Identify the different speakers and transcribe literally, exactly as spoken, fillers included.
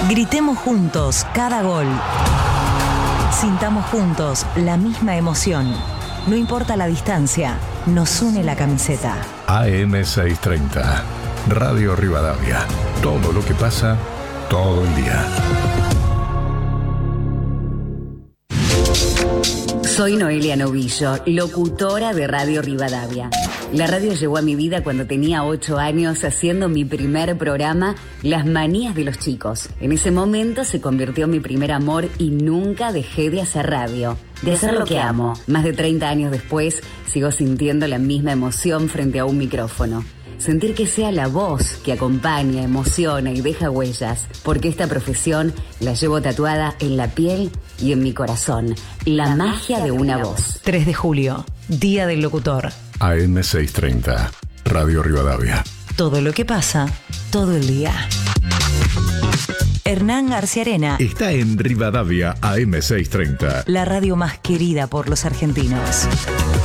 Speaker 1: Gritemos juntos cada gol. Sintamos juntos la misma emoción. No importa la distancia, nos une la camiseta.
Speaker 2: A M seiscientos treinta, Radio Rivadavia. Todo lo que pasa, todo el día.
Speaker 3: Soy Noelia Novillo, locutora de Radio Rivadavia. La radio llegó a mi vida cuando tenía ocho años haciendo mi primer programa, Las Manías de los Chicos. En ese momento se convirtió en mi primer amor y nunca dejé de hacer radio, de hacer lo que amo. Más de treinta años después, sigo sintiendo la misma emoción frente a un micrófono. Sentir que sea la voz que acompaña, emociona y deja huellas, porque esta profesión la llevo tatuada en la piel y en mi corazón. La magia de una voz.
Speaker 1: tres de julio, Día del Locutor.
Speaker 2: A M seiscientos treinta, Radio Rivadavia.
Speaker 1: Todo lo que pasa, todo el día. Hernán García Arena
Speaker 2: Está en Rivadavia A M seiscientos treinta.
Speaker 1: La radio más querida por los argentinos.